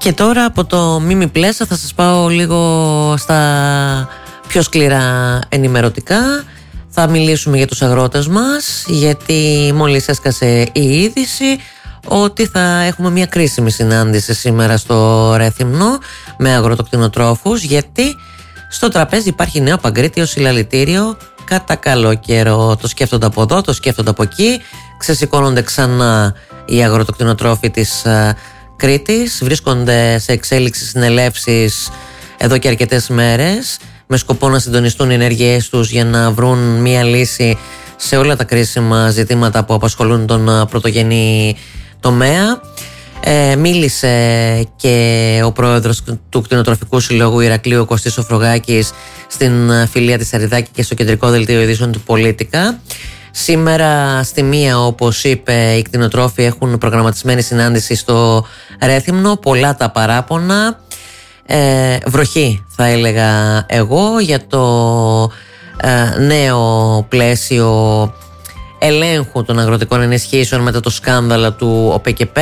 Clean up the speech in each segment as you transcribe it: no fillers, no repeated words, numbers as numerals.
Και τώρα από το Μίμη Πλέσα θα σας πάω λίγο στα πιο σκληρά ενημερωτικά. Θα μιλήσουμε για τους αγρότες μας, γιατί μόλις έσκασε η είδηση ότι θα έχουμε μια κρίσιμη συνάντηση σήμερα στο Ρέθυμνο με αγροτοκτηνοτρόφους, γιατί στο τραπέζι υπάρχει νέο παγκρίτιο συλλαλητήριο κατά καλό καιρό. Το σκέφτονται από εδώ, το σκέφτονται από εκεί. Ξεσηκώνονται ξανά οι αγροτοκτηνοτρόφοι της Κρήτης. Βρίσκονται σε εξέλιξη συνελεύσεις εδώ και αρκετές μέρες, με σκοπό να συντονιστούν οι ενέργειές τους για να βρουν μία λύση σε όλα τα κρίσιμα ζητήματα που απασχολούν τον πρωτογενή τομέα. Μίλησε και ο πρόεδρος του Κτηνοτροφικού Συλλόγου Ηρακλείου, Κωστής Σοφρογάκης, στην φιλία της Αριδάκη και στο κεντρικό δελτίο ειδήσεων του Πολίτικα. Σήμερα στη 1, όπως είπε, οι κτηνοτρόφοι έχουν προγραμματισμένη συνάντηση στο Ρέθυμνο. Πολλά τα παράπονα, βροχή θα έλεγα εγώ, για το νέο πλαίσιο ελέγχου των αγροτικών ενισχύσεων μετά το σκάνδαλο του ΟΠΕΚΕΠ.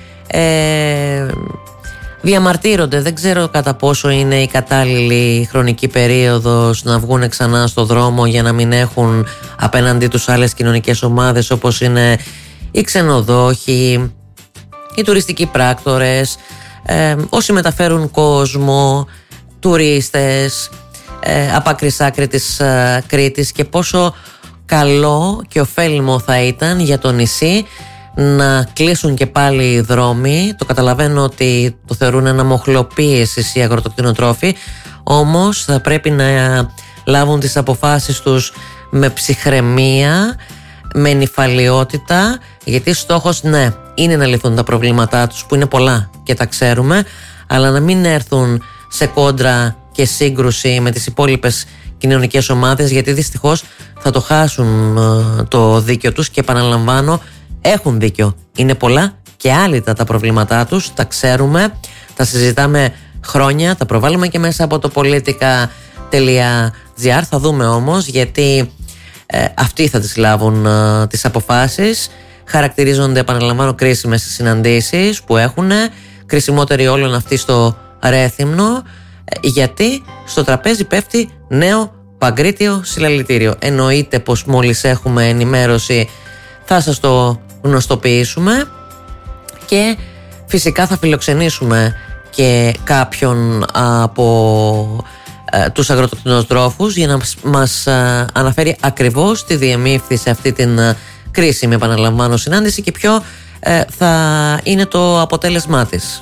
Διαμαρτύρονται, δεν ξέρω κατά πόσο είναι η κατάλληλη χρονική περίοδος να βγουν ξανά στο δρόμο για να μην έχουν απέναντί τους άλλες κοινωνικές ομάδες, όπως είναι οι ξενοδόχοι, οι τουριστικοί πράκτορες, όσοι μεταφέρουν κόσμο, τουρίστες από άκρη σ' άκρη της Κρήτης, και πόσο καλό και ωφέλιμο θα ήταν για το νησί να κλείσουν και πάλι οι δρόμοι. Το καταλαβαίνω ότι το θεωρούν ένα μοχλό πίεσης οι αγροτοκτηνοτρόφοι, όμως θα πρέπει να λάβουν τις αποφάσεις τους με ψυχραιμία, με νηφαλιότητα, γιατί στόχος, ναι, είναι να λυθούν τα προβλήματά τους, που είναι πολλά και τα ξέρουμε, αλλά να μην έρθουν σε κόντρα και σύγκρουση με τις υπόλοιπες κοινωνικές ομάδες, γιατί δυστυχώς θα το χάσουν το δίκιο τους. Και επαναλαμβάνω, έχουν δίκιο. Είναι πολλά και άλυτα τα προβλήματά τους, τα ξέρουμε, τα συζητάμε χρόνια, τα προβάλλουμε και μέσα από το politica.gr. Θα δούμε όμως, γιατί αυτοί θα τις λάβουν τις αποφάσεις. Χαρακτηρίζονται, επαναλαμβάνω, κρίσιμες συναντήσεις που έχουν, κρισιμότερη όλων αυτή στο Ρέθυμνο, γιατί στο τραπέζι πέφτει νέο παγκρίτιο συλλαλητήριο. Εννοείται πως μόλις έχουμε ενημέρωση θα σας το γνωστοποιήσουμε, και φυσικά θα φιλοξενήσουμε και κάποιον από τους αγροτοκτηνοτρόφους για να μας αναφέρει ακριβώς τι διεμήφθη αυτή την κρίσιμη, επαναλαμβάνω, συνάντηση και ποιο θα είναι το αποτέλεσμά της.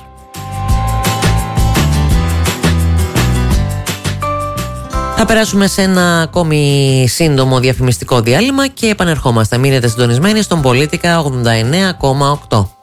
Θα περάσουμε σε ένα ακόμη σύντομο διαφημιστικό διάλειμμα και επανερχόμαστε. Μείνετε συντονισμένοι στον Πολίτικα 89,8.